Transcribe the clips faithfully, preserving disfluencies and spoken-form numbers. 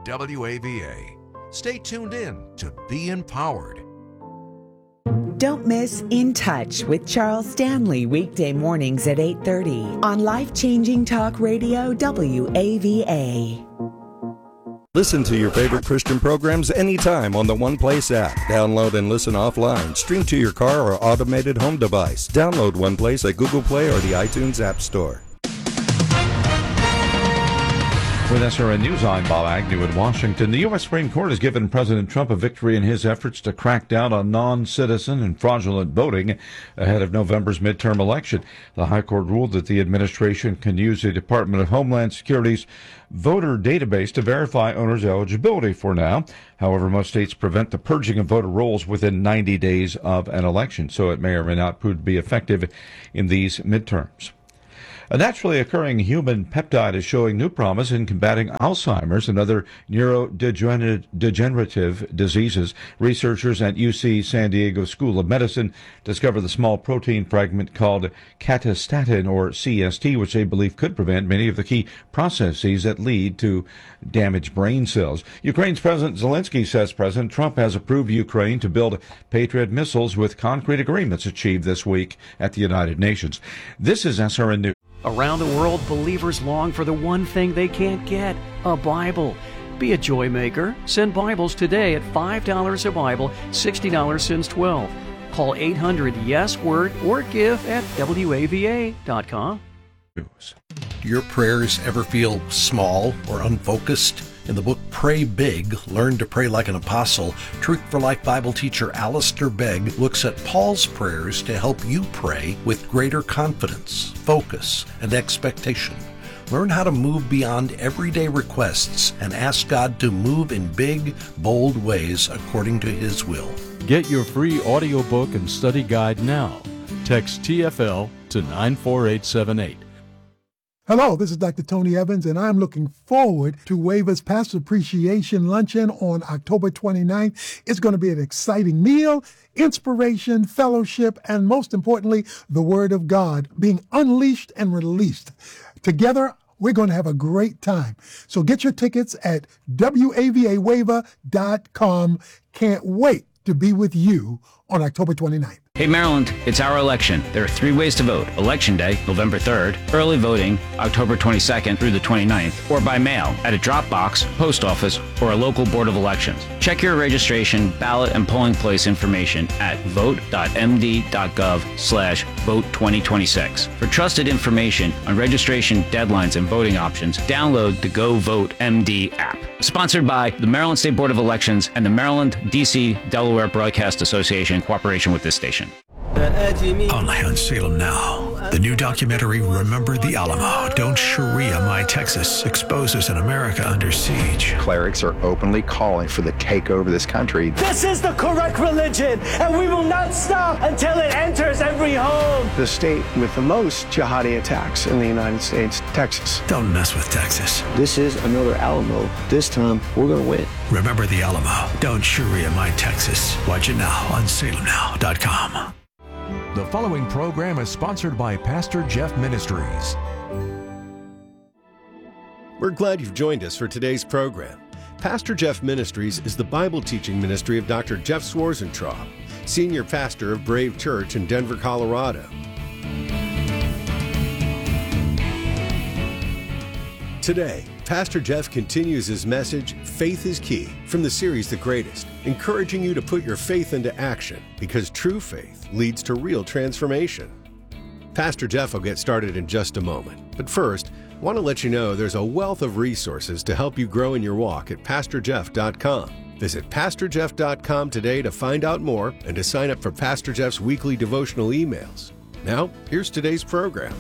W A V A. Stay tuned in to Be Empowered. Don't miss In Touch with Charles Stanley weekday mornings at eight thirty on Life-Changing Talk Radio W A V A. Listen to your favorite Christian programs anytime on the One Place app. Download and listen offline. Stream to your car or automated home device. Download One Place at Google Play or the iTunes App Store. With S R N News, I'm Bob Agnew in Washington. The U S Supreme Court has given President Trump a victory in his efforts to crack down on non-citizen and fraudulent voting ahead of November's midterm election. The High Court ruled that the administration can use the Department of Homeland Security's voter database to verify owners' eligibility for now. However, most states prevent the purging of voter rolls within ninety days of an election, so it may or may not prove to be effective in these midterms. A naturally occurring human peptide is showing new promise in combating Alzheimer's and other neurodegenerative diseases. Researchers at U C San Diego School of Medicine discovered the small protein fragment called catastatin, or C S T, which they believe could prevent many of the key processes that lead to damaged brain cells. Ukraine's President Zelensky says President Trump has approved Ukraine to build Patriot missiles with concrete agreements achieved this week at the United Nations. This is S R N News. Around the world, believers long for the one thing they can't get, a Bible. Be a joy maker. Send Bibles today at five dollars a Bible, sixty dollars since twelve. Call eight hundred yes word or give at W A V A dot com. Do your prayers ever feel small or unfocused? In the book Pray Big, Learn to Pray Like an Apostle, Truth for Life Bible teacher Alistair Begg looks at Paul's prayers to help you pray with greater confidence, focus, and expectation. Learn how to move beyond everyday requests and ask God to move in big, bold ways according to His will. Get your free audiobook and study guide now. Text T F L to nine four eight seven eight. Hello, this is Doctor Tony Evans, and I'm looking forward to WAVA's Pastor Appreciation Luncheon on October twenty-ninth. It's going to be an exciting meal, inspiration, fellowship, and most importantly, the Word of God being unleashed and released. Together, we're going to have a great time. So get your tickets at W A V A wava dot com. Can't wait to be with you on October twenty-ninth. Hey Maryland, it's our election. There are three ways to vote. Election Day, November third, early voting, October twenty-second through the twenty-ninth, or by mail at a drop box, post office, or a local board of elections. Check your registration, ballot, and polling place information at vote dot m d dot gov slash vote twenty twenty-six. For trusted information on registration, deadlines, and voting options, download the Go Vote M D app. Sponsored by the Maryland State Board of Elections and the Maryland, D C, Delaware Broadcast Association in cooperation with this station. Only on Salem Now. The new documentary, Remember the Alamo, Don't Sharia My Texas, exposes an America under siege. Clerics are openly calling for the takeover of this country. This is the correct religion, and we will not stop until it enters every home. The state with the most jihadi attacks in the United States, Texas. Don't mess with Texas. This is another Alamo. This time, we're going to win. Remember the Alamo, Don't Sharia My Texas. Watch it now on salem now dot com. The following program is sponsored by Pastor Jeff Ministries. We're glad you've joined us for today's program. Pastor Jeff Ministries is the Bible teaching ministry of Doctor Jeff Schwarzentraub, senior pastor of Brave Church in Denver, Colorado. Today, Pastor Jeff continues his message, Faith is Key, from the series The Greatest, encouraging you to put your faith into action because true faith leads to real transformation. Pastor Jeff will get started in just a moment, but first, I want to let you know there's a wealth of resources to help you grow in your walk at pastor jeff dot com. Visit pastor jeff dot com today to find out more and to sign up for Pastor Jeff's weekly devotional emails. Now, here's today's program.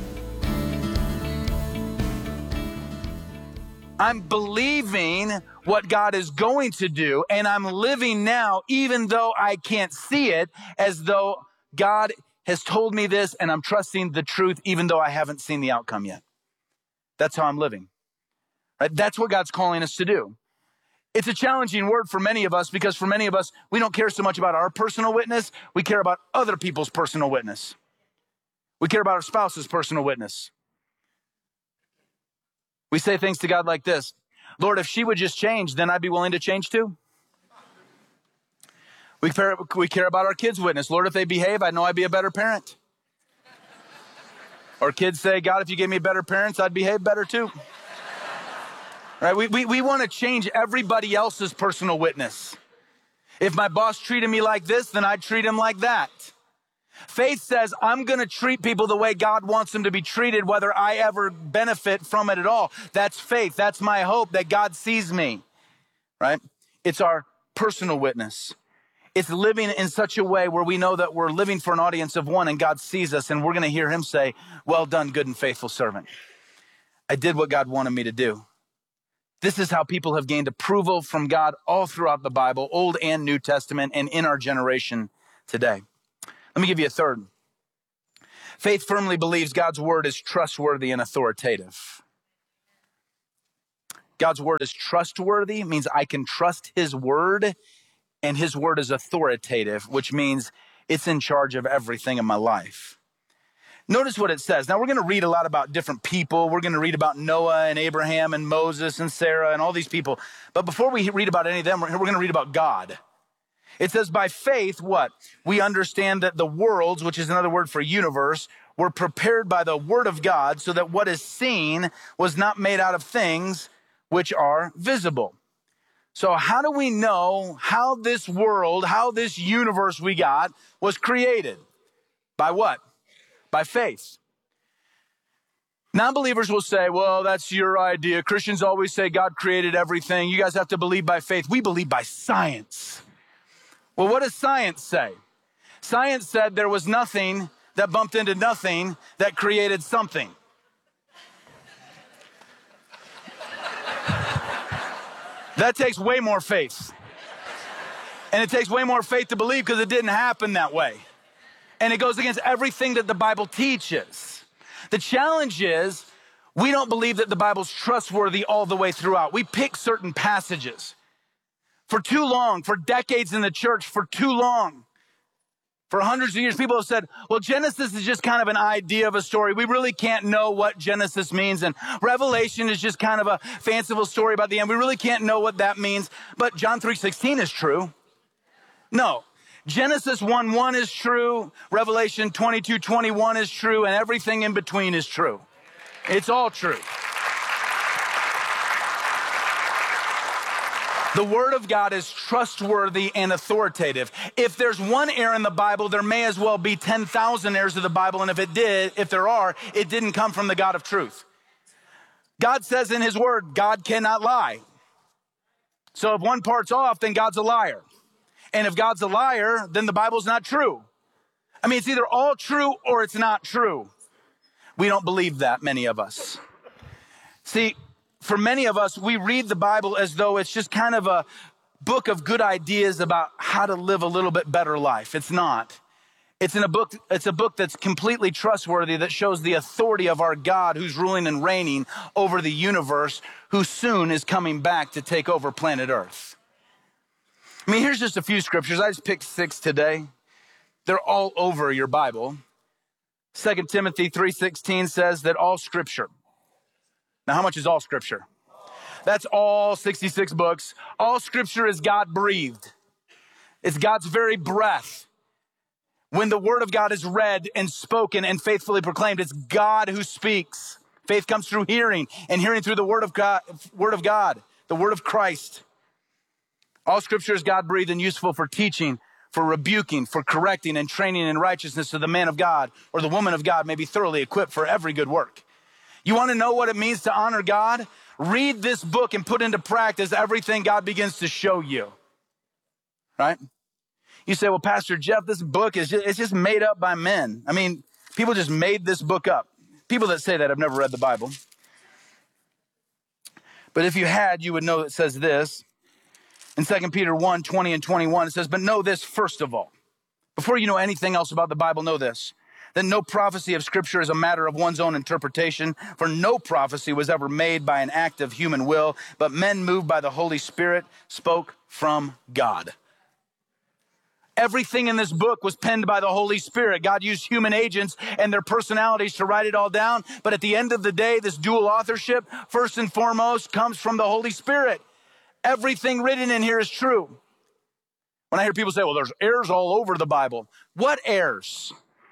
I'm believing what God is going to do, and I'm living now, even though I can't see it, as though God has told me this, and I'm trusting the truth, even though I haven't seen the outcome yet. That's how I'm living. Right? That's what God's calling us to do. It's a challenging word for many of us, because for many of us, we don't care so much about our personal witness. We care about other people's personal witness. We care about our spouse's personal witness. We say things to God like this: Lord, if she would just change, then I'd be willing to change too. We care, we care about our kids' witness. Lord, if they behave, I know I'd be a better parent. Or kids say, God, if you gave me better parents, I'd behave better too. Right? We, we, we want to change everybody else's personal witness. If my boss treated me like this, then I'd treat him like that. Faith says, I'm going to treat people the way God wants them to be treated, whether I ever benefit from it at all. That's faith. That's my hope that God sees me, right? It's our personal witness. It's living in such a way where we know that we're living for an audience of one and God sees us and we're going to hear him say, well done, good and faithful servant. I did what God wanted me to do. This is how people have gained approval from God all throughout the Bible, Old and New Testament, and in our generation today. Let me give you a third. Faith firmly believes God's word is trustworthy and authoritative. God's word is trustworthy, means I can trust his word, and his word is authoritative, which means it's in charge of everything in my life. Notice what it says. Now, we're going to read a lot about different people. We're going to read about Noah and Abraham and Moses and Sarah and all these people. But before we read about any of them, we're going to read about God. It says, by faith, what? We understand that the worlds, which is another word for universe, were prepared by the word of God so that what is seen was not made out of things which are visible. So how do we know how this world, how this universe we got was created? By what? By faith. Non-believers will say, well, that's your idea. Christians always say God created everything. You guys have to believe by faith. We believe by science. Well, what does science say? Science said there was nothing that bumped into nothing that created something. That takes way more faith. And it takes way more faith to believe because it didn't happen that way. And it goes against everything that the Bible teaches. The challenge is we don't believe that the Bible's trustworthy all the way throughout. We pick certain passages. For too long, for decades in the church, for too long, for hundreds of years, people have said, well, Genesis is just kind of an idea of a story. We really can't know what Genesis means. And Revelation is just kind of a fanciful story about the end. We really can't know what that means. But John three sixteen is true. No. Genesis one one is true, Revelation twenty-two twenty-one is true, and everything in between is true. It's all true. The word of God is trustworthy and authoritative. If there's one error in the Bible, there may as well be ten thousand errors of the Bible, and if it did, if there are, it didn't come from the God of truth. God says in his word, God cannot lie. So if one part's off, then God's a liar. And if God's a liar, then the Bible's not true. I mean, it's either all true or it's not true. We don't believe that, many of us. See, for many of us, we read the Bible as though it's just kind of a book of good ideas about how to live a little bit better life. It's not. It's in a book, it's a book that's completely trustworthy, that shows the authority of our God who's ruling and reigning over the universe, who soon is coming back to take over planet Earth. I mean, here's just a few scriptures. I just picked six today. They're all over your Bible. Second Timothy three sixteen says that all scripture. Now, how much is all scripture? That's all sixty-six books. All scripture is God-breathed. It's God's very breath. When the word of God is read and spoken and faithfully proclaimed, it's God who speaks. Faith comes through hearing, and hearing through the word of God, word of God, the word of Christ. All scripture is God-breathed and useful for teaching, for rebuking, for correcting, and training in righteousness, so the man of God or the woman of God may be thoroughly equipped for every good work. You want to know what it means to honor God? Read this book and put into practice everything God begins to show you. Right? You say, well, Pastor Jeff, this book is just, it's just made up by men. I mean, people just made this book up. People that say that have never read the Bible. But if you had, you would know it says this. In Second Peter one, twenty and twenty-one, it says, but know this first of all. Before you know anything else about the Bible, know this. That no prophecy of Scripture is a matter of one's own interpretation, for no prophecy was ever made by an act of human will, but men moved by the Holy Spirit spoke from God. Everything in this book was penned by the Holy Spirit. God used human agents and their personalities to write it all down. But at the end of the day, this dual authorship, first and foremost, comes from the Holy Spirit. Everything written in here is true. When I hear people say, well, there's errors all over the Bible. What errors?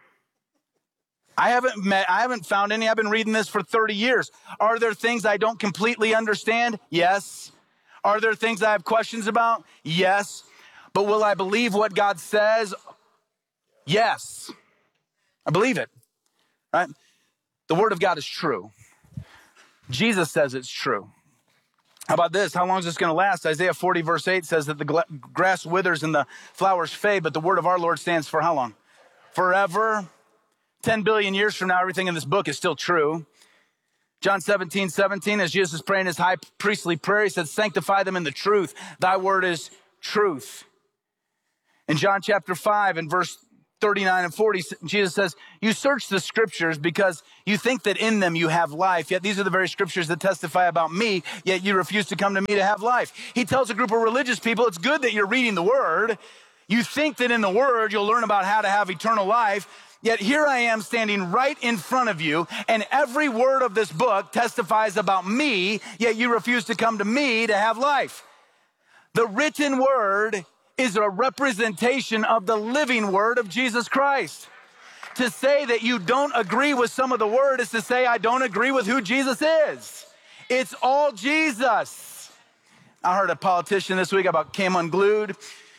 I haven't met, I haven't found any. I've been reading this for thirty years. Are there things I don't completely understand? Yes. Are there things I have questions about? Yes. But will I believe what God says? Yes. I believe it. Right? The Word of God is true. Jesus says it's true. How about this? How long is this going to last? Isaiah forty verse eight says that the gla- grass withers and the flowers fade, but the word of our Lord stands for how long? Forever. ten billion years from now, everything in this book is still true. John seventeen, seventeen, as Jesus is praying his high priestly prayer, he said, sanctify them in the truth. Thy word is truth. In John chapter five and verse thirty-nine and forty, Jesus says, you search the scriptures because you think that in them you have life. Yet these are the very scriptures that testify about me, yet you refuse to come to me to have life. He tells a group of religious people, it's good that you're reading the word. You think that in the word you'll learn about how to have eternal life. Yet here I am standing right in front of you, and every word of this book testifies about me, yet you refuse to come to me to have life. The written word is a representation of the living word of Jesus Christ. To say that you don't agree with some of the word is to say I don't agree with who Jesus is. It's all Jesus. I heard a politician this week about Came Unglued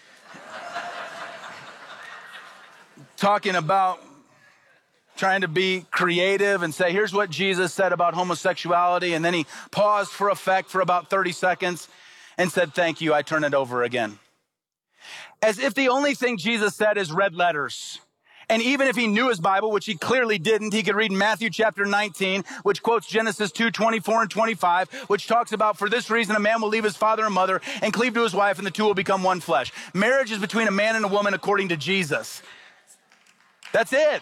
talking about trying to be creative and say, here's what Jesus said about homosexuality. And then he paused for effect for about thirty seconds and said, thank you, I turn it over again. As if the only thing Jesus said is red letters. And even if he knew his Bible, which he clearly didn't, he could read Matthew chapter nineteen, which quotes Genesis two, twenty-four and twenty-five, which talks about, for this reason, a man will leave his father and mother and cleave to his wife, and the two will become one flesh. Marriage is between a man and a woman according to Jesus. That's it.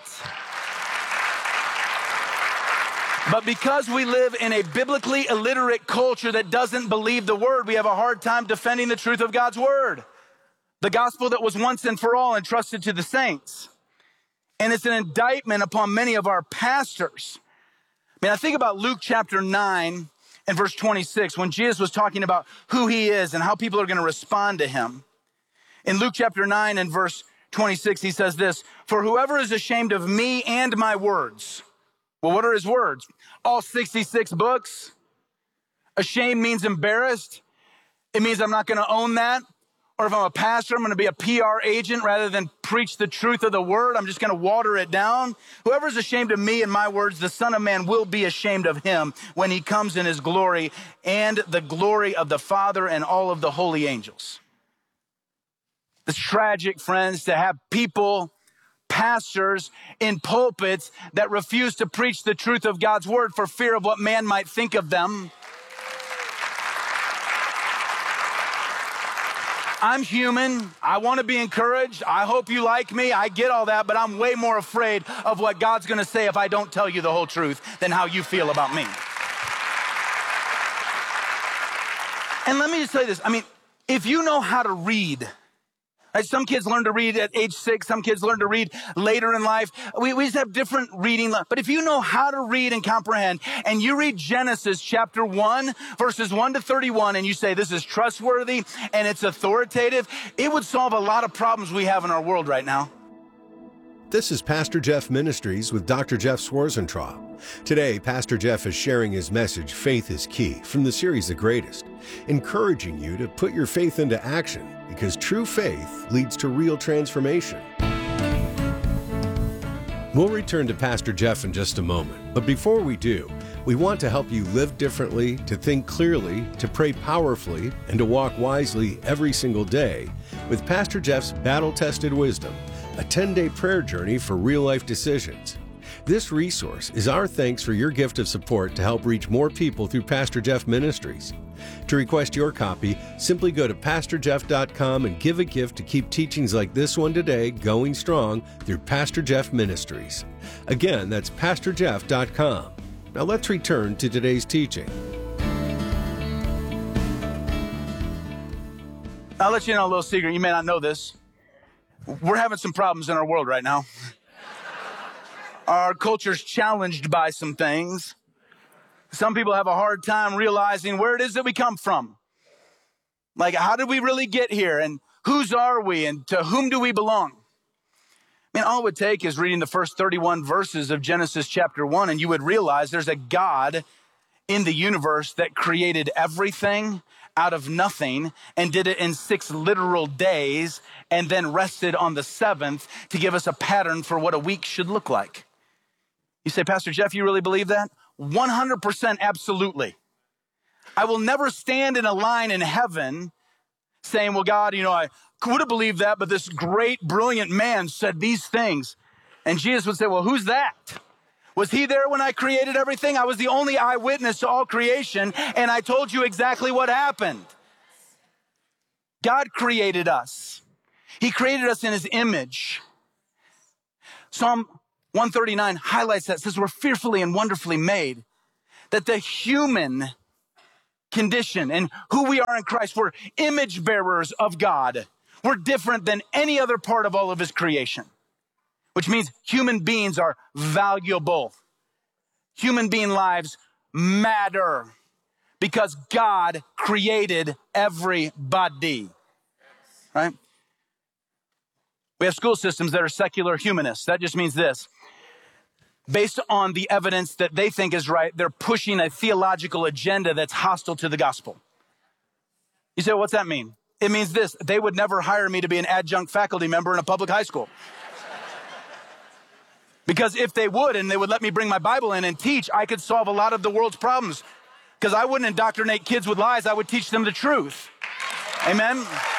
But because we live in a biblically illiterate culture that doesn't believe the word, we have a hard time defending the truth of God's word. The gospel that was once and for all entrusted to the saints. And it's an indictment upon many of our pastors. I mean, I think about Luke chapter nine and verse twenty-six, when Jesus was talking about who he is and how people are going to respond to him. In Luke chapter nine and verse twenty-six, he says this, for whoever is ashamed of me and my words. Well, what are his words? All sixty-six books. Ashamed means embarrassed. It means I'm not going to own that. Or if I'm a pastor, I'm going to be a P R agent rather than preach the truth of the word. I'm just going to water it down. Whoever's ashamed of me and my words, the Son of Man will be ashamed of him when he comes in his glory and the glory of the Father and all of the holy angels. It's tragic, friends, to have people, pastors in pulpits that refuse to preach the truth of God's word for fear of what man might think of them. I'm human. I want to be encouraged. I hope you like me. I get all that, but I'm way more afraid of what God's going to say if I don't tell you the whole truth than how you feel about me. And let me just tell you this. I mean, if you know how to read, like some kids learn to read at age six, some kids learn to read later in life. We, we just have different reading. But if you know how to read and comprehend, and you read Genesis chapter one, verses one to thirty-one, and you say this is trustworthy and it's authoritative, it would solve a lot of problems we have in our world right now. This is Pastor Jeff Ministries with Doctor Jeff Schwarzentraub. Today, Pastor Jeff is sharing his message, Faith is Key, from the series The Greatest, encouraging you to put your faith into action because true faith leads to real transformation. We'll return to Pastor Jeff in just a moment, but before we do, we want to help you live differently, to think clearly, to pray powerfully, and to walk wisely every single day with Pastor Jeff's Battle-Tested Wisdom, a ten-day prayer journey for real-life decisions. This resource is our thanks for your gift of support to help reach more people through Pastor Jeff Ministries. To request your copy, simply go to pastor jeff dot com and give a gift to keep teachings like this one today going strong through Pastor Jeff Ministries. Again, that's pastor jeff dot com. Now let's return to today's teaching. I'll let you know a little secret. You may not know this. We're having some problems in our world right now. Our culture's challenged by some things. Some people have a hard time realizing where it is that we come from. Like, how did we really get here? And whose are we? And to whom do we belong? I mean, all it would take is reading the first thirty-one verses of Genesis chapter one, and you would realize there's a God in the universe that created everything out of nothing and did it in six literal days and then rested on the seventh to give us a pattern for what a week should look like. You say, Pastor Jeff, you really believe that? one hundred percent absolutely. I will never stand in a line in heaven saying, well, God, you know, I would have believed that, but this great, brilliant man said these things. And Jesus would say, well, who's that? Was he there when I created everything? I was the only eyewitness to all creation, and I told you exactly what happened. God created us. He created us in his image. Psalm one thirty-nine highlights that, says we're fearfully and wonderfully made. That the human condition and who we are in Christ, we're image bearers of God. We're different than any other part of all of his creation, which means human beings are valuable. Human being lives matter because God created everybody, right? We have school systems that are secular humanists. That just means this. Based on the evidence that they think is right, they're pushing a theological agenda that's hostile to the gospel. You say, well, what's that mean? It means this. They would never hire me to be an adjunct faculty member in a public high school. Because if they would and they would let me bring my Bible in and teach, I could solve a lot of the world's problems. Because I wouldn't indoctrinate kids with lies. I would teach them the truth. Amen?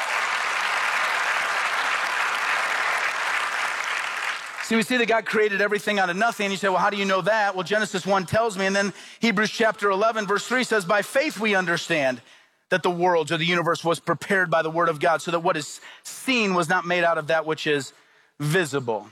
See, we see that God created everything out of nothing. You say, well, how do you know that? Well, Genesis one tells me, and then Hebrews chapter eleven, verse three says, by faith we understand that the world or the universe was prepared by the word of God, so that what is seen was not made out of that which is visible.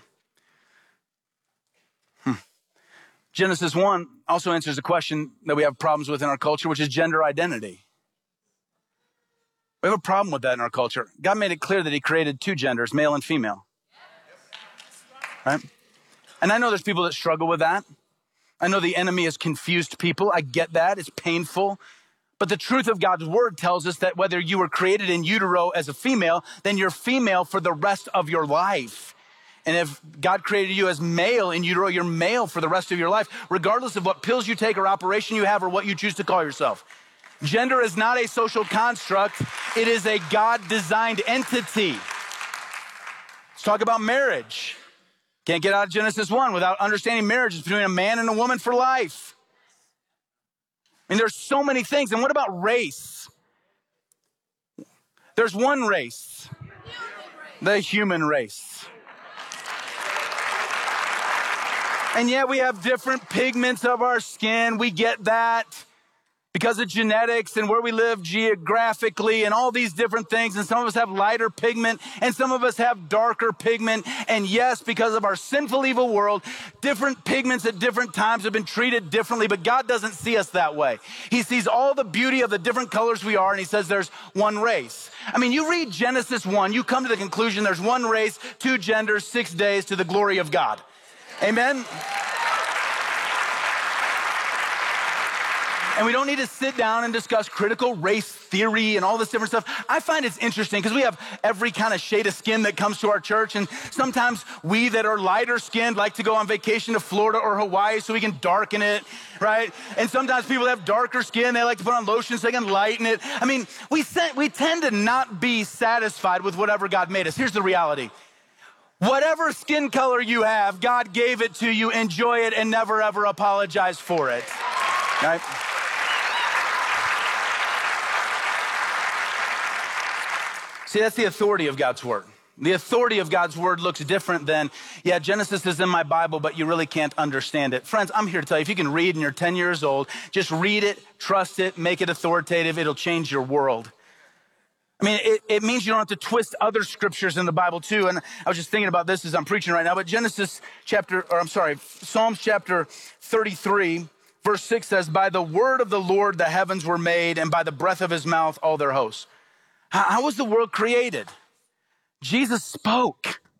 Hmm. Genesis one also answers a question that we have problems with in our culture, which is gender identity. We have a problem with that in our culture. God made it clear that he created two genders, male and female. Right? And I know there's people that struggle with that. I know the enemy has confused people. I get that. It's painful. But the truth of God's word tells us that whether you were created in utero as a female, then you're female for the rest of your life. And if God created you as male in utero, you're male for the rest of your life, regardless of what pills you take or operation you have or what you choose to call yourself. Gender is not a social construct. It is a God-designed entity. Let's talk about marriage. Can't get out of Genesis one without understanding marriage is between a man and a woman for life. I mean, there's so many things. And what about race? There's one race, the human race. And yet we have different pigments of our skin. We get that because of genetics and where we live geographically and all these different things. And some of us have lighter pigment and some of us have darker pigment. And yes, because of our sinful, evil world, different pigments at different times have been treated differently, but God doesn't see us that way. He sees all the beauty of the different colors we are, and he says there's one race. I mean, you read Genesis one, you come to the conclusion there's one race, two genders, six days to the glory of God. Amen? And we don't need to sit down and discuss critical race theory and all this different stuff. I find it's interesting because we have every kind of shade of skin that comes to our church. And sometimes we that are lighter skinned like to go on vacation to Florida or Hawaii so we can darken it, right? And sometimes people that have darker skin, they like to put on lotion so they can lighten it. I mean, we, we tend to not be satisfied with whatever God made us. Here's the reality. Whatever skin color you have, God gave it to you. Enjoy it and never, ever apologize for it, right? See, that's the authority of God's word. The authority of God's word looks different than, yeah, Genesis is in my Bible, but you really can't understand it. Friends, I'm here to tell you, if you can read and you're ten years old, just read it, trust it, make it authoritative. It'll change your world. I mean, it, it means you don't have to twist other scriptures in the Bible too. And I was just thinking about this as I'm preaching right now, but Genesis chapter, or I'm sorry, Psalms chapter thirty-three, verse six says, by the word of the Lord the heavens were made, and by the breath of his mouth all their hosts. How was the world created? Jesus spoke.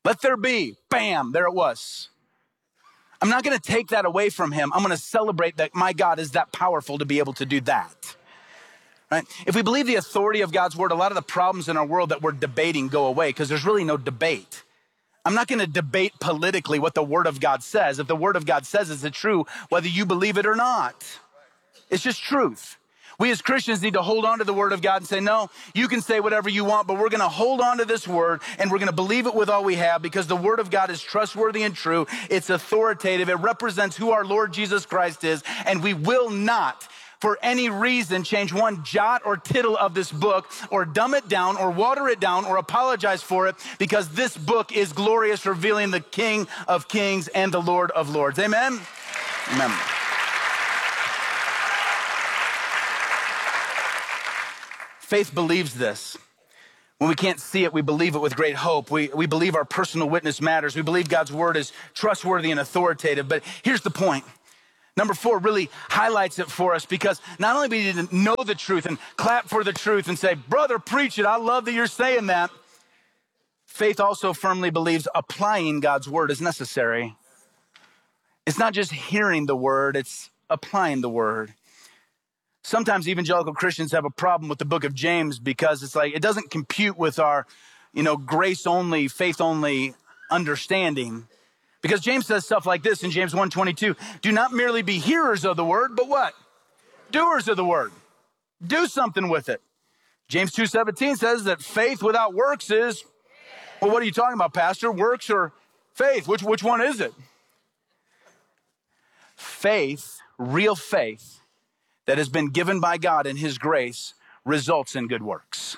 Let there be. Bam, there it was. I'm not going to take that away from him. I'm going to celebrate that my God is that powerful to be able to do that. Right? If we believe the authority of God's word, a lot of the problems in our world that we're debating go away because there's really no debate. I'm not going to debate politically what the word of God says. If the word of God says, is it true, whether you believe it or not? It's just truth. We as Christians need to hold on to the word of God and say, no, you can say whatever you want, but we're going to hold on to this word and we're going to believe it with all we have because the word of God is trustworthy and true. It's authoritative. It represents who our Lord Jesus Christ is, and we will not for any reason change one jot or tittle of this book or dumb it down or water it down or apologize for it because this book is glorious, revealing the King of Kings and the Lord of Lords. Amen? Amen. Faith believes this. When we can't see it, we believe it with great hope. We, we believe our personal witness matters. We believe God's word is trustworthy and authoritative. But here's the point. Number four really highlights it for us because not only do we need to know the truth and clap for the truth and say, brother, preach it. I love that you're saying that. Faith also firmly believes applying God's word is necessary. It's not just hearing the word, it's applying the word. Sometimes evangelical Christians have a problem with the book of James because it's like it doesn't compute with our, you know, grace-only, faith-only understanding. Because James says stuff like this in James one twenty-two. Do not merely be hearers of the word, but what? Doers of the word. Do something with it. James two seventeen says that faith without works is, well, what are you talking about, Pastor? Works or faith? Which, which one is it? Faith, real faith, that has been given by God in his grace results in good works.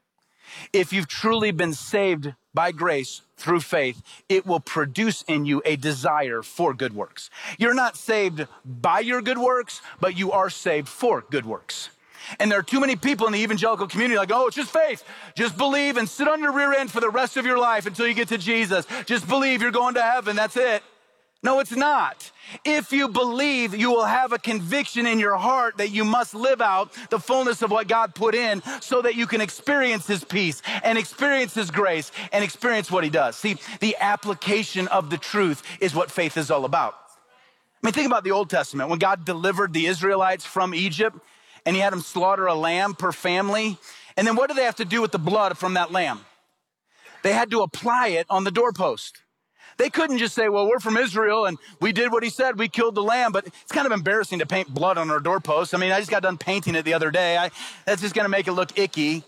If you've truly been saved by grace through faith, it will produce in you a desire for good works. You're not saved by your good works, but you are saved for good works. And there are too many people in the evangelical community like, oh, it's just faith. Just believe and sit on your rear end for the rest of your life until you get to Jesus. Just believe you're going to heaven. That's it. No, it's not. If you believe, you will have a conviction in your heart that you must live out the fullness of what God put in so that you can experience his peace and experience his grace and experience what he does. See, the application of the truth is what faith is all about. I mean, think about the Old Testament. When God delivered the Israelites from Egypt and he had them slaughter a lamb per family. And then what do they have to do with the blood from that lamb? They had to apply it on the doorpost. They couldn't just say, well, we're from Israel and we did what he said. We killed the lamb. But it's kind of embarrassing to paint blood on our doorposts. I mean, I just got done painting it the other day. I, that's just going to make it look icky.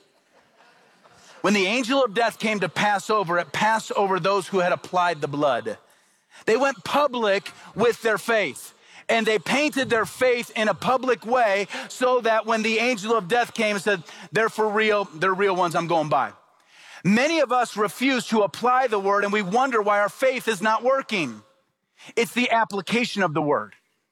When the angel of death came to pass over, it passed over those who had applied the blood. They went public with their faith. And they painted their faith in a public way so that when the angel of death came and said, they're for real, they're real ones, I'm going by. Many of us refuse to apply the word and we wonder why our faith is not working. It's the application of the word.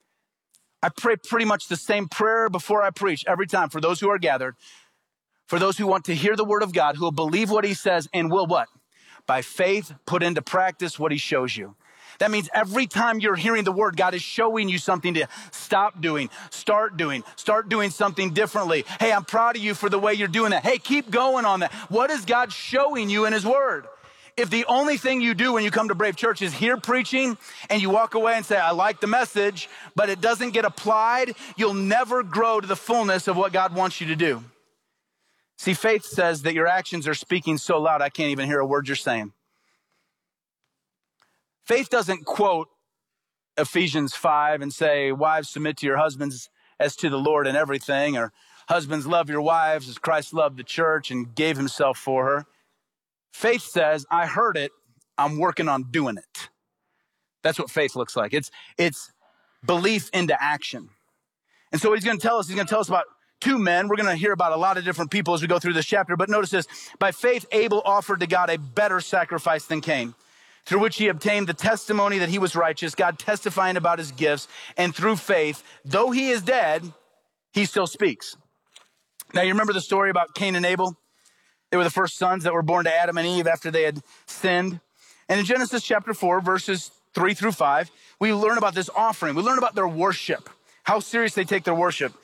I pray pretty much the same prayer before I preach every time for those who are gathered, for those who want to hear the word of God, who will believe what he says and will what? By faith, put into practice what he shows you. That means every time you're hearing the word, God is showing you something to stop doing, start doing, start doing something differently. Hey, I'm proud of you for the way you're doing that. Hey, keep going on that. What is God showing you in his word? If the only thing you do when you come to Brave Church is hear preaching and you walk away and say, I like the message, but it doesn't get applied, you'll never grow to the fullness of what God wants you to do. See, faith says that your actions are speaking so loud, I can't even hear a word you're saying. Faith doesn't quote Ephesians five and say, wives, submit to your husbands as to the Lord and everything, or husbands, love your wives as Christ loved the church and gave himself for her. Faith says, I heard it, I'm working on doing it. That's what faith looks like. It's, it's belief into action. And so he's going to tell us, he's going to tell us about two men. We're going to hear about a lot of different people as we go through this chapter, but notice this. By faith, Abel offered to God a better sacrifice than Cain, through which he obtained the testimony that he was righteous, God testifying about his gifts, and through faith, though he is dead, he still speaks. Now, you remember the story about Cain and Abel? They were the first sons that were born to Adam and Eve after they had sinned. And in Genesis chapter four, verses three through five, we learn about this offering. We learn about their worship, how serious they take their worship.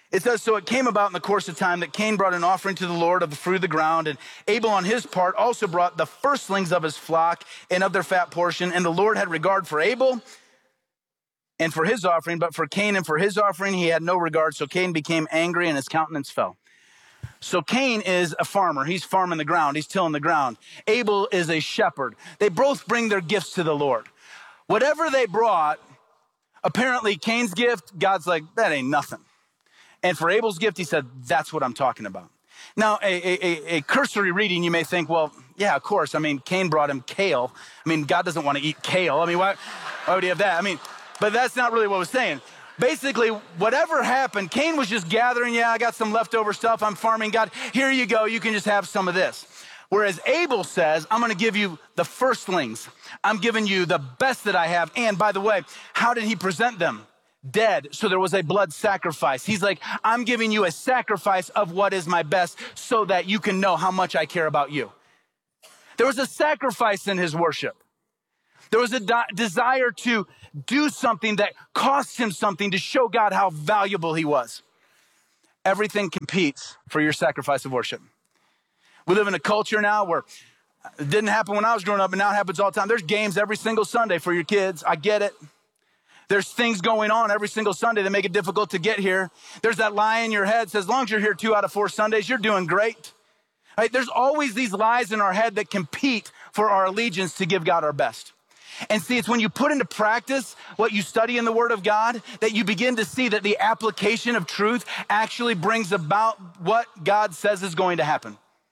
It says, so it came about in the course of time that Cain brought an offering to the Lord of the fruit of the ground, and Abel on his part also brought the firstlings of his flock and of their fat portion. And the Lord had regard for Abel and for his offering, but for Cain and for his offering he had no regard. So Cain became angry and his countenance fell. So Cain is a farmer. He's farming the ground. He's tilling the ground. Abel is a shepherd. They both bring their gifts to the Lord. Whatever they brought, apparently Cain's gift, God's like, that ain't nothing. And for Abel's gift, he said, that's what I'm talking about. Now, a, a, a cursory reading, you may think, well, yeah, of course. I mean, Cain brought him kale. I mean, God doesn't want to eat kale. I mean, why, why would he have that? I mean, but that's not really what I was saying. Basically, whatever happened, Cain was just gathering, yeah, I got some leftover stuff. I'm farming. God, here you go. You can just have some of this. Whereas Abel says, I'm going to give you the firstlings. I'm giving you the best that I have. And by the way, how did he present them? Dead. So there was a blood sacrifice. He's like, I'm giving you a sacrifice of what is my best so that you can know how much I care about you. There was a sacrifice in his worship. There was a de- desire to do something that cost him something to show God how valuable he was. Everything competes for your sacrifice of worship. We live in a culture now where it didn't happen when I was growing up, and now it happens all the time. There's games every single Sunday for your kids. I get it. There's things going on every single Sunday that make it difficult to get here. There's that lie in your head that says, as long as you're here two out of four Sundays, you're doing great. Right? There's always these lies in our head that compete for our allegiance to give God our best. And see, it's when you put into practice what you study in the Word of God that you begin to see that the application of truth actually brings about what God says is going to happen.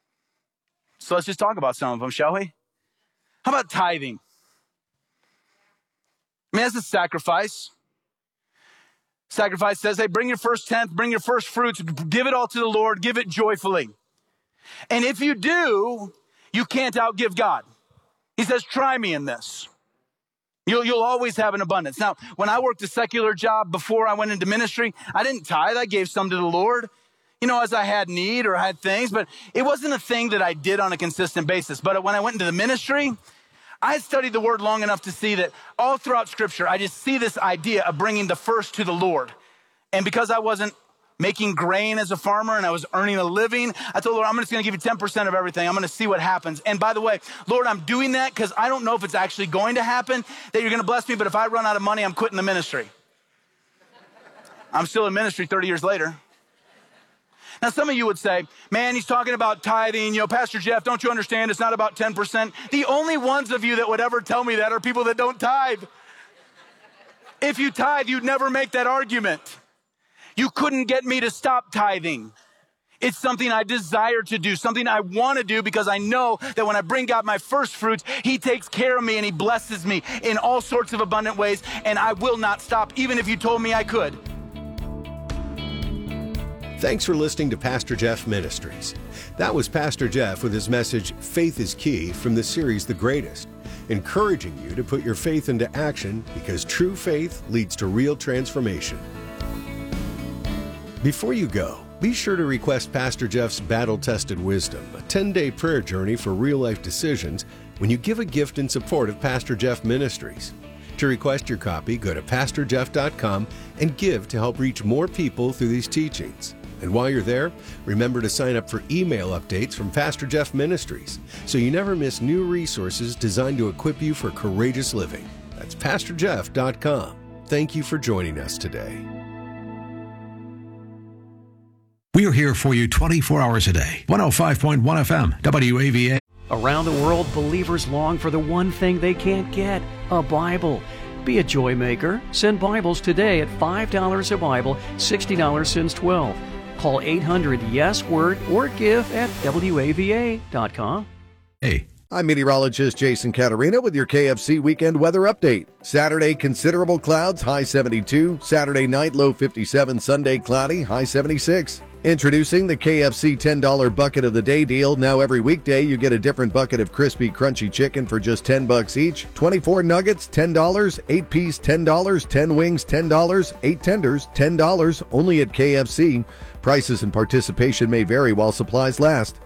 So let's just talk about some of them, shall we? How about tithing? I mean, that's a sacrifice. Sacrifice says, hey, bring your first tenth, bring your first fruits, give it all to the Lord, give it joyfully. And if you do, you can't outgive God. He says, try me in this. You'll, you'll always have an abundance. Now, when I worked a secular job before I went into ministry, I didn't tithe. I gave some to the Lord, you know, as I had need or I had things, but it wasn't a thing that I did on a consistent basis. But when I went into the ministry, I studied the Word long enough to see that all throughout Scripture, I just see this idea of bringing the first to the Lord. And because I wasn't making grain as a farmer and I was earning a living, I told the Lord, I'm just going to give you ten percent of everything. I'm going to see what happens. And by the way, Lord, I'm doing that because I don't know if it's actually going to happen, that you're going to bless me, but if I run out of money, I'm quitting the ministry. I'm still in ministry thirty years later. Now, some of you would say, man, he's talking about tithing. You know, Pastor Jeff, don't you understand? It's not about ten percent. The only ones of you that would ever tell me that are people that don't tithe. If you tithe, you'd never make that argument. You couldn't get me to stop tithing. It's something I desire to do, something I want to do because I know that when I bring God my first fruits, he takes care of me and he blesses me in all sorts of abundant ways, and I will not stop, even if you told me I could. Thanks for listening to Pastor Jeff Ministries. That was Pastor Jeff with his message, Faith is Key, from the series The Greatest, encouraging you to put your faith into action because true faith leads to real transformation. Before you go, be sure to request Pastor Jeff's Battle-Tested Wisdom, a ten-day prayer journey for real-life decisions, when you give a gift in support of Pastor Jeff Ministries. To request your copy, go to pastor jeff dot com and give to help reach more people through these teachings. And while you're there, remember to sign up for email updates from Pastor Jeff Ministries so you never miss new resources designed to equip you for courageous living. That's pastor jeff dot com. Thank you for joining us today. We are here for you twenty-four hours a day. one oh five point one F M, W A V A. Around the world, believers long for the one thing they can't get, a Bible. Be a joy maker. Send Bibles today at five dollars a Bible, sixty dollars since twelve. Call eight hundred yes word or give at W A V A dot com. Hey. I'm meteorologist Jason Caterina with your K F C weekend weather update. Saturday, considerable clouds, high seventy-two. Saturday night, low fifty-seven. Sunday, cloudy, high seventy-six. Introducing the K F C ten dollar bucket of the day deal. Now every weekday you get a different bucket of crispy, crunchy chicken for just ten bucks each. twenty-four nuggets, ten dollars. eight piece, ten dollars. ten wings, ten dollars. eight tenders, ten dollars. Only at K F C. Prices and participation may vary while supplies last.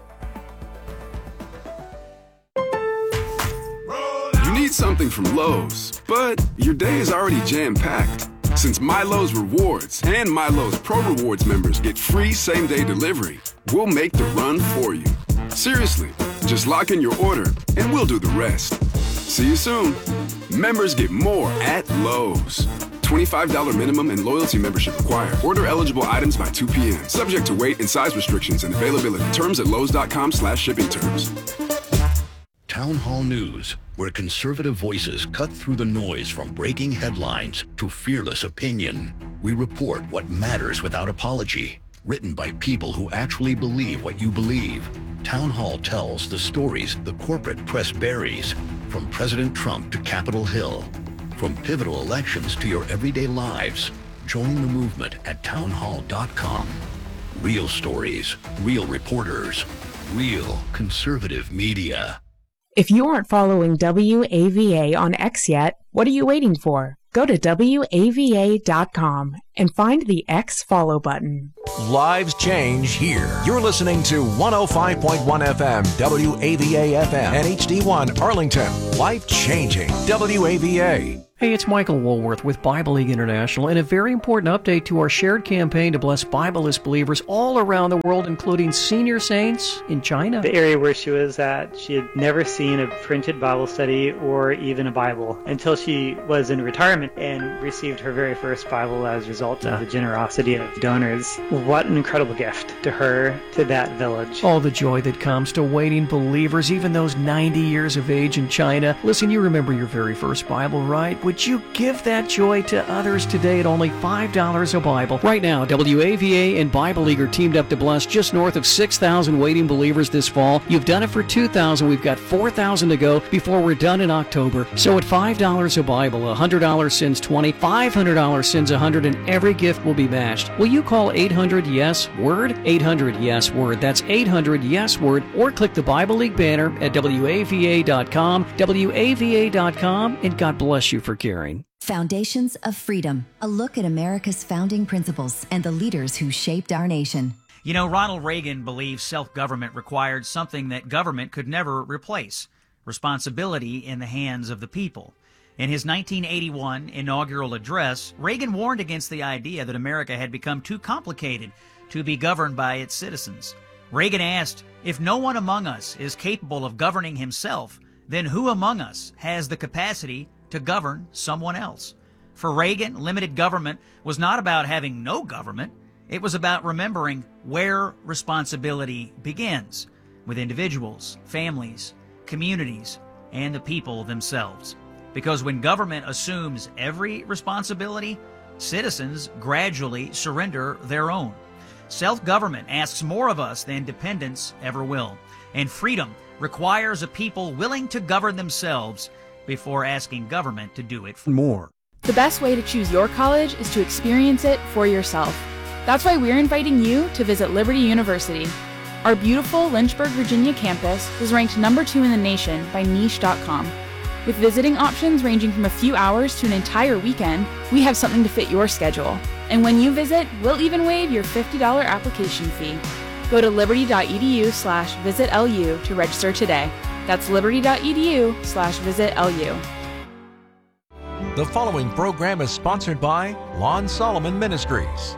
You need something from Lowe's, but your day is already jam-packed. Since Milo's Rewards and Milo's Pro Rewards members get free same-day delivery, we'll make the run for you. Seriously, just lock in your order and we'll do the rest. See you soon. Members get more at Lowe's. twenty-five dollars minimum and loyalty membership required. Order eligible items by two p.m. Subject to weight and size restrictions and availability. Terms at Lowe's.com slash shipping terms. Town Hall News, where conservative voices cut through the noise from breaking headlines to fearless opinion. We report what matters without apology. Written by people who actually believe what you believe. Town Hall tells the stories the corporate press buries, from President Trump to Capitol Hill. From pivotal elections to your everyday lives. Join the movement at town hall dot com. Real stories, real reporters, real conservative media. If you aren't following W A V A on X yet, what are you waiting for? Go to W A V A dot com and find the X follow button. Lives change here. You're listening to one oh five point one F M, W A V A F M, and H D one Arlington. Life changing. W A V A. Hey, it's Michael Woolworth with Bible League International, and a very important update to our shared campaign to bless Bibleless believers all around the world, including senior saints in China. The area where she was at, she had never seen a printed Bible study or even a Bible until she was in retirement and received her very first Bible as a result of the generosity of donors. What an incredible gift to her, to that village. All the joy that comes to waiting believers, even those ninety years of age in China. Listen, you remember your very first Bible, right? Would you give that joy to others today at only five dollars a Bible? Right now, W A V A and Bible League are teamed up to bless just north of six thousand waiting believers this fall. You've done it for two thousand. We've got four thousand to go before we're done in October. So at five dollars a Bible, one hundred dollars sends twenty, five hundred dollars sends one hundred, and every gift will be matched. Will you call eight hundred yes word? eight hundred yes word. That's eight hundred yes word. Or click the Bible League banner at W A V A dot com, W A V A dot com, and God bless you for caring. Foundations of Freedom, a look at America's founding principles and the leaders who shaped our nation. You know, Ronald Reagan believed self-government required something that government could never replace: responsibility in the hands of the people. In his nineteen eighty-one inaugural address, Reagan warned against the idea that America had become too complicated to be governed by its citizens. Reagan asked, if no one among us is capable of governing himself, then who among us has the capacity to govern someone else? For Reagan, limited government was not about having no government. It was about remembering where responsibility begins, with individuals, families, communities, and the people themselves. Because when government assumes every responsibility, citizens gradually surrender their own. Self-government asks more of us than dependence ever will. And freedom requires a people willing to govern themselves before asking government to do it for more. The best way to choose your college is to experience it for yourself. That's why we're inviting you to visit Liberty University. Our beautiful Lynchburg, Virginia campus was ranked number two in the nation by niche dot com. With visiting options ranging from a few hours to an entire weekend, we have something to fit your schedule. And when you visit, we'll even waive your fifty dollars application fee. Go to liberty dot e d u slash visit L U to register today. That's liberty dot e d u slash visit L U. The following program is sponsored by Lon Solomon Ministries.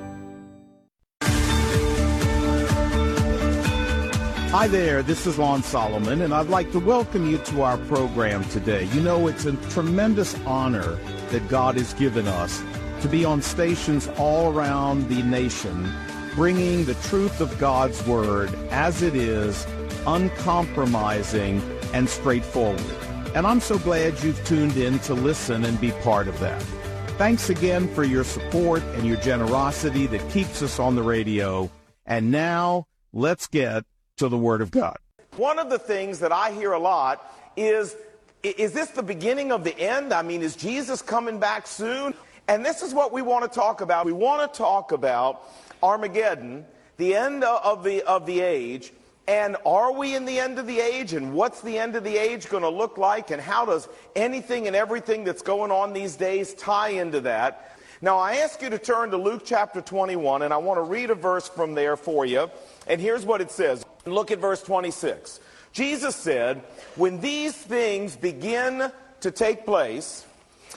Hi there, this is Lon Solomon, and I'd like to welcome you to our program today. You know, it's a tremendous honor that God has given us to be on stations all around the nation, bringing the truth of God's Word as it is, uncompromising and straightforward. And I'm so glad you've tuned in to listen and be part of that. Thanks again for your support and your generosity that keeps us on the radio. And now, let's get to the Word of God. One of the things that I hear a lot is, is this the beginning of the end? I mean, is Jesus coming back soon? And this is what we want to talk about. We want to talk about Armageddon, the end of the, of the age. And are we in the end of the age? And what's the end of the age going to look like? And how does anything and everything that's going on these days tie into that? Now, I ask you to turn to Luke chapter twenty-one, and I want to read a verse from there for you. And here's what it says. Look at verse twenty-six. Jesus said, when these things begin to take place,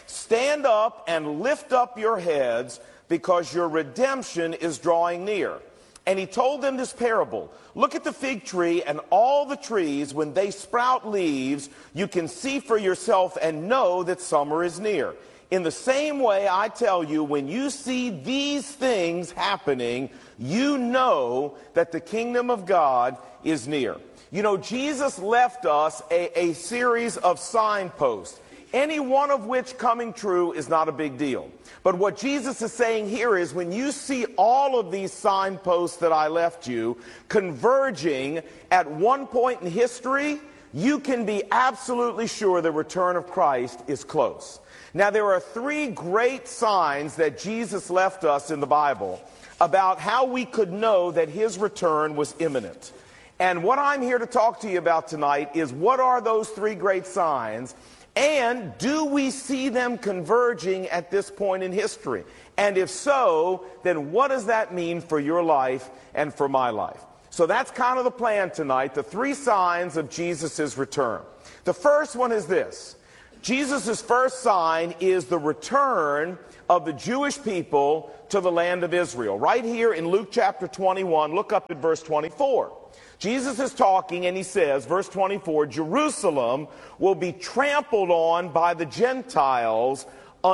Stand up and lift up your heads, because your redemption is drawing near. And he told them this parable. Look at the fig tree and all the trees. When they sprout leaves, you can see for yourself and know that summer is near. In the same way, I tell you, when you see these things happening, you know that the kingdom of God is near. You know, Jesus left us a, a series of signposts, any one of which coming true is not a big deal. But what Jesus is saying here is, when you see all of these signposts that I left you converging at one point in history, you can be absolutely sure the return of Christ is close. Now, there are three great signs that Jesus left us in the Bible about how we could know that his return was imminent. And what I'm here to talk to you about tonight is, what are those three great signs? And do we see them converging at this point in history? And if so, then what does that mean for your life and for my life? So that's kind of the plan tonight, the three signs of Jesus' return. The first one is this. Jesus' first sign is the return of the Jewish people to the land of Israel. Right here in Luke chapter twenty-one, look up at verse twenty-four. Jesus is talking and he says, verse twenty-four, Jerusalem will be trampled on by the Gentiles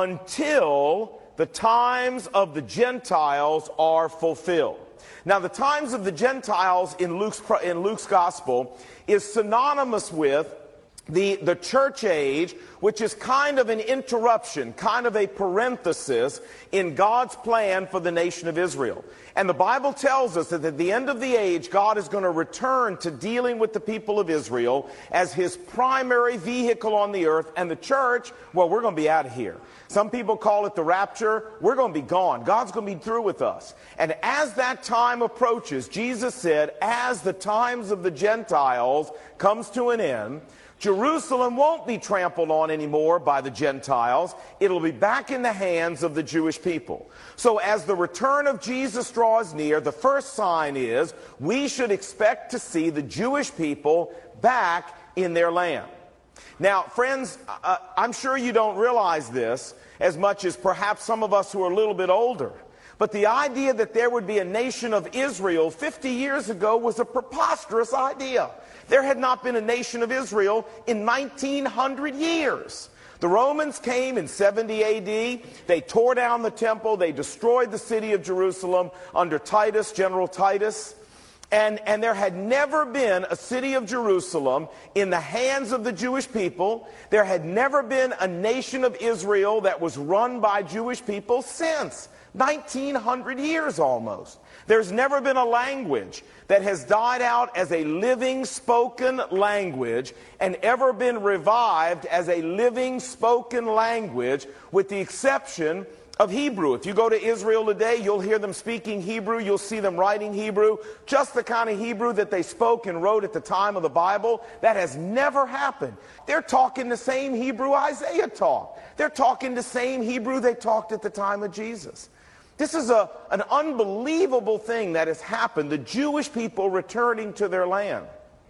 until the times of the Gentiles are fulfilled. Now, the times of the Gentiles in Luke's, in Luke's gospel is synonymous with the, the church age, which is kind of an interruption, kind of a parenthesis in God's plan for the nation of Israel. And the Bible tells us that at the end of the age, God is going to return to dealing with the people of Israel as his primary vehicle on the earth. And the church, well, we're going to be out of here. Some people call it the rapture. We're going to be gone. God's going to be through with us. And as that time approaches, Jesus said, as the times of the Gentiles comes to an end, Jerusalem won't be trampled on anymore by the Gentiles. It'll be back in the hands of the Jewish people. So as the return of Jesus draws near, the first sign is we should expect to see the Jewish people back in their land. Now, friends, uh, I'm sure you don't realize this as much as perhaps some of us who are a little bit older. But the idea that there would be a nation of Israel fifty years ago was a preposterous idea. There had not been a nation of Israel in nineteen hundred years. The Romans came in seventy A D. They tore down the temple. They destroyed the city of Jerusalem under Titus, General Titus. And, and there had never been a city of Jerusalem in the hands of the Jewish people. There had never been a nation of Israel that was run by Jewish people since nineteen hundred years almost. There's never been a language that has died out as a living spoken language and ever been revived as a living spoken language, with the exception of Hebrew. If you go to Israel today, you'll hear them speaking Hebrew. You'll see them writing Hebrew, just the kind of Hebrew that they spoke and wrote at the time of the Bible. That has never happened. They're talking the same Hebrew Isaiah talked. They're talking the same Hebrew they talked at the time of Jesus. This is a, an unbelievable thing that has happened, the Jewish people returning to their land.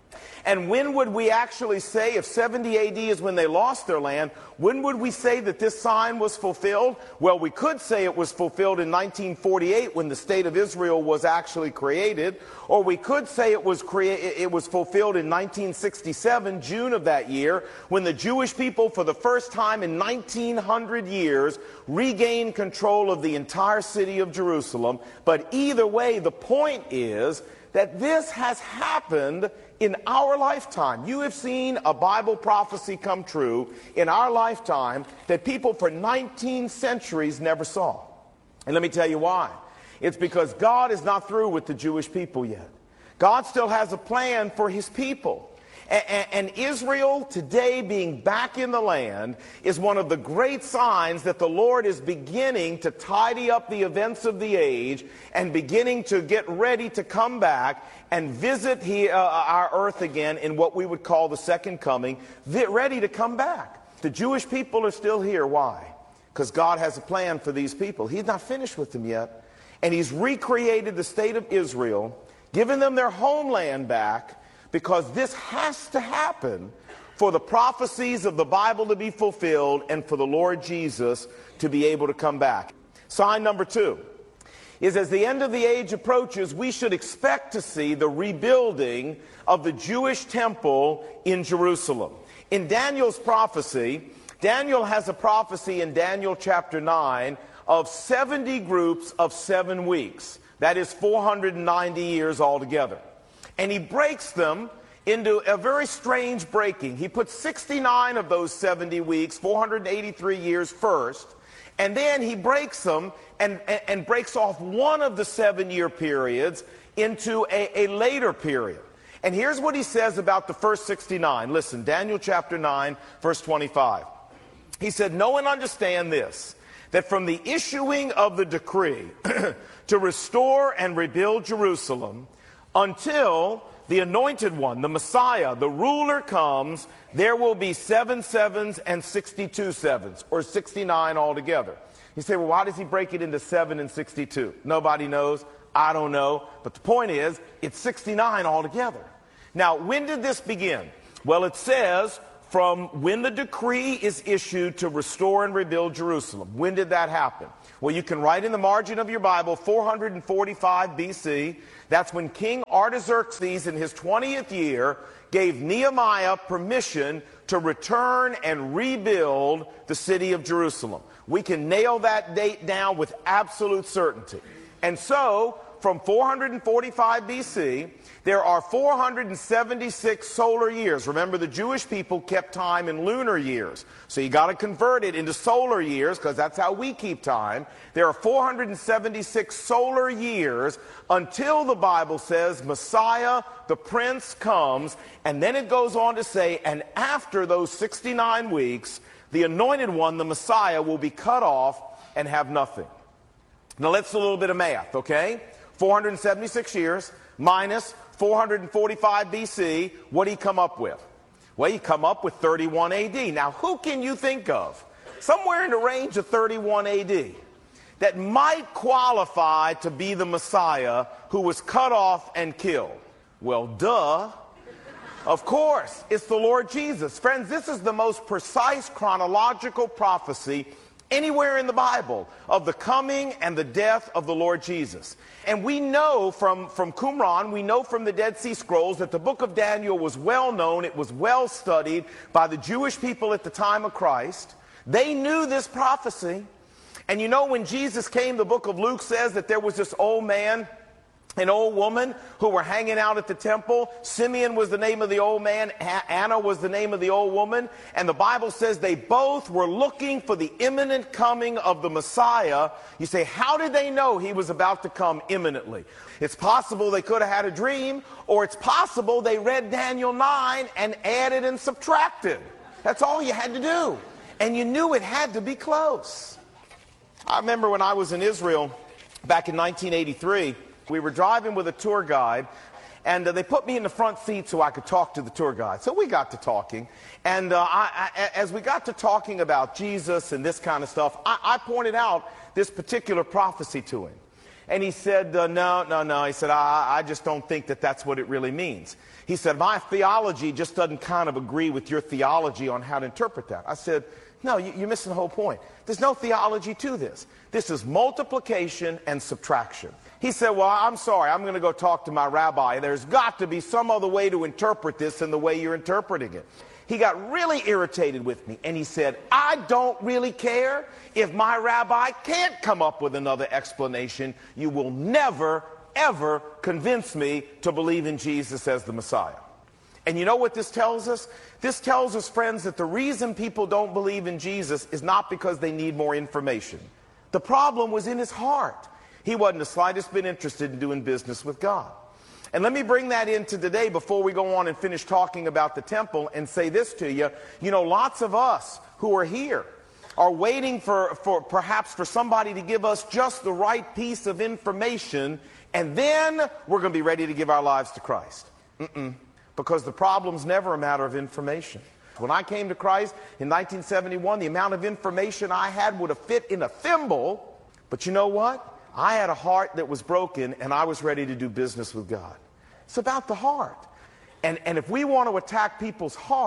And when would we actually say, if seventy A D is when they lost their land, when would we say that this sign was fulfilled? Well, we could say it was fulfilled in nineteen forty-eight when the state of Israel was actually created, or we could say it was crea- it was fulfilled in nineteen sixty-seven, June of that year, when the Jewish people for the first time in nineteen hundred years regained control of the entire city of Jerusalem. But either way, the point is that this has happened in our lifetime. You have seen a Bible prophecy come true in our lifetime that people for nineteen centuries never saw. And let me tell you why. It's because God is not through with the Jewish people yet. God still has a plan for his people. And Israel today being back in the land is one of the great signs that the Lord is beginning to tidy up the events of the age and beginning to get ready to come back and visit he, uh, our earth again in what we would call the second coming, ready to come back. The Jewish people are still here. Why? Because God has a plan for these people. He's not finished with them yet. And he's recreated the state of Israel, given them their homeland back, because this has to happen for the prophecies of the Bible to be fulfilled and for the Lord Jesus to be able to come back. Sign number two is, as the end of the age approaches, we should expect to see the rebuilding of the Jewish temple in Jerusalem. In Daniel's prophecy, Daniel has a prophecy in Daniel chapter nine of seventy groups of seven weeks. That is four hundred ninety years altogether. And he breaks them into a very strange breaking. He puts sixty-nine of those seventy weeks, four hundred eighty-three years first, and then he breaks them and, and, and breaks off one of the seven-year periods into a, a later period. And here's what he says about the first sixty-nine. Listen, Daniel chapter nine, verse twenty-five. He said, "Know and understand this, that from the issuing of the decree to restore and rebuild Jerusalem until the anointed one, the Messiah, the ruler comes, there will be seven sevens and sixty-two sevens, or sixty-nine altogether." You say, well, why does he break it into seven and sixty-two? Nobody knows. I don't know. But the point is, it's sixty-nine altogether. Now, when did this begin? Well, it says from when the decree is issued to restore and rebuild Jerusalem. When did that happen? Well, you can write in the margin of your Bible, four hundred forty-five B C. That's when King Artaxerxes, in his twentieth year, gave Nehemiah permission to return and rebuild the city of Jerusalem. We can nail that date down with absolute certainty. And so, from four hundred forty-five B C, there are four hundred seventy-six solar years. Remember, the Jewish people kept time in lunar years. So you got to convert it into solar years, because that's how we keep time. There are four hundred seventy-six solar years until the Bible says Messiah, the Prince, comes. And then it goes on to say, and after those sixty-nine weeks, the anointed one, the Messiah, will be cut off and have nothing. Now let's do a little bit of math, okay? four hundred seventy-six years minus four hundred forty-five B C, what do you come up with? Well, you come up with thirty-one A D. Now, who can you think of, somewhere in the range of thirty-one A D, that might qualify to be the Messiah who was cut off and killed? Well, duh. Of course, it's the Lord Jesus. Friends, this is the most precise chronological prophecy anywhere in the Bible of the coming and the death of the Lord Jesus. And we know from, from Qumran, we know from the Dead Sea Scrolls that the book of Daniel was well known, it was well studied by the Jewish people at the time of Christ. They knew this prophecy. And you know, when Jesus came, the book of Luke says that there was this old man, an old woman who were hanging out at the temple. Simeon was the name of the old man. Anna was the name of the old woman. And the Bible says they both were looking for the imminent coming of the Messiah. You say, how did they know he was about to come imminently? It's possible they could have had a dream, or it's possible they read Daniel nine and added and subtracted. That's all you had to do. And you knew it had to be close. I remember when I was in Israel back in nineteen eighty-three, we were driving with a tour guide, and uh, they put me in the front seat so I could talk to the tour guide. So we got to talking, and uh, I, I, as we got to talking about Jesus and this kind of stuff, I, I pointed out this particular prophecy to him. And he said, uh, no, no, no. He said, I, I just don't think that that's what it really means. He said, my theology just doesn't kind of agree with your theology on how to interpret that. I said, no, you, you're missing the whole point. There's no theology to this. This is multiplication and subtraction. He said, well, I'm sorry, I'm going to go talk to my rabbi. There's got to be some other way to interpret this than the way you're interpreting it. He got really irritated with me, and he said, I don't really care if my rabbi can't come up with another explanation. You will never, ever convince me to believe in Jesus as the Messiah. And you know what this tells us? This tells us, friends, that the reason people don't believe in Jesus is not because they need more information. The problem was in his heart. He wasn't the slightest bit interested in doing business with God. And let me bring that into today before we go on and finish talking about the temple and say this to you. You know, lots of us who are here are waiting for, for perhaps for somebody to give us just the right piece of information, and then we're going to be ready to give our lives to Christ. Mm-mm. Because the problem's never a matter of information. When I came to Christ in nineteen seventy-one, the amount of information I had would have fit in a thimble. But you know what? I had a heart that was broken, and I was ready to do business with God. It's about the heart. And, and if we want to attack people's heart,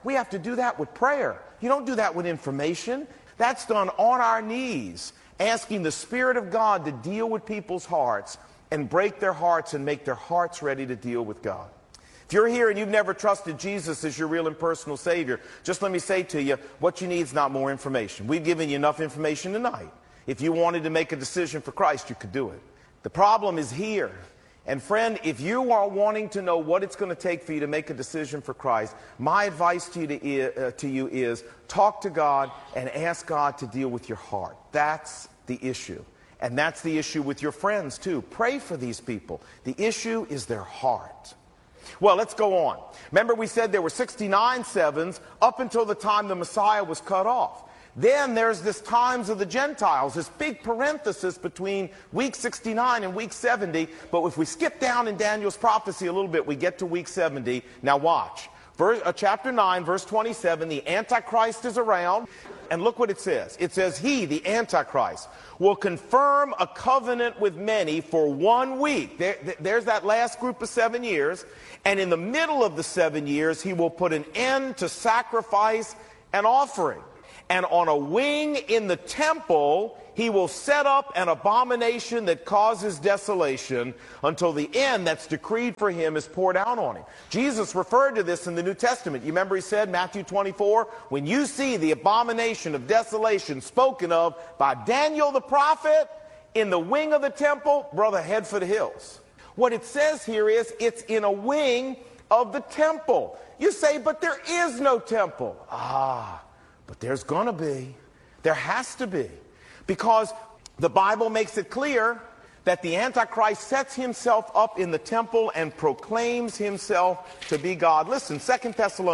We have to do that with prayer. You don't do that with information. That's done on our knees, asking the Spirit of God to deal with people's hearts and break their hearts and make their hearts ready to deal with God. If you're here and you've never trusted Jesus as your real and personal Savior, just let me say to you, what you need is not more information. We've given you enough information tonight. If you wanted to make a decision for Christ, you could do it. The problem is here. And friend, if you are wanting to know what it's going to take for you to make a decision for Christ, my advice to you, to, uh, to you is talk to God and ask God to deal with your heart. That's the issue. And that's the issue with your friends too. Pray for these people. The issue is their heart. Well, let's go on. Remember we said there were sixty-nine sevens up until the time the Messiah was cut off. Then there's this times of the Gentiles, this big parenthesis between week sixty-nine and week seventy. But if we skip down in Daniel's prophecy a little bit, we get to week seventy. Now watch. Verse, uh, chapter nine, verse twenty-seven, the Antichrist is around. And look what it says. It says, he, the Antichrist, will confirm a covenant with many for one week. There, there's that last group of seven years. And in the middle of the seven years, he will put an end to sacrifice and offering. And on a wing in the temple, he will set up an abomination that causes desolation until the end that's decreed for him is poured out on him. Jesus referred to this in the New Testament. You remember he said, Matthew twenty-four, when you see the abomination of desolation spoken of by Daniel the prophet in the wing of the temple, brother, head for the hills. What it says here is it's in a wing of the temple. You say, but there is no temple. Ah. But there's going to be. There has to be. Because the Bible makes it clear that the Antichrist sets himself up in the temple and proclaims himself to be God. Listen, Second Thessalonians